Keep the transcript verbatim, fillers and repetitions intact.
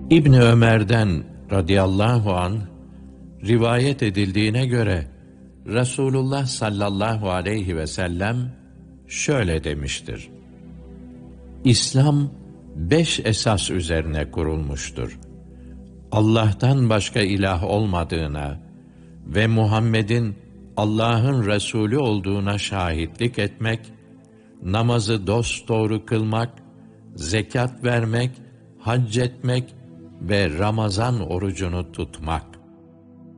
İbni Ömer'den radıyallahu anh rivayet edildiğine göre Resulullah sallallahu aleyhi ve sellem şöyle demiştir: İslam beş esas üzerine kurulmuştur. Allah'tan başka ilah olmadığına ve Muhammed'in Allah'ın Resulü olduğuna şahitlik etmek, namazı dosdoğru kılmak, zekat vermek, hac etmek ve Ramazan orucunu tutmak.